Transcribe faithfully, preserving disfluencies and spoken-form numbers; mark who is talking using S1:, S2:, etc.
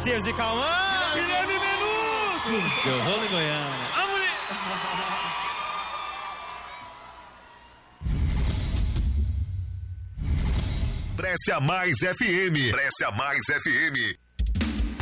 S1: Matheus e Calma.
S2: Guilherme Menudo.
S1: Deu rolo em Goiânia.
S2: A mulher...
S3: Prece a Mais F M. Prece a Mais F M.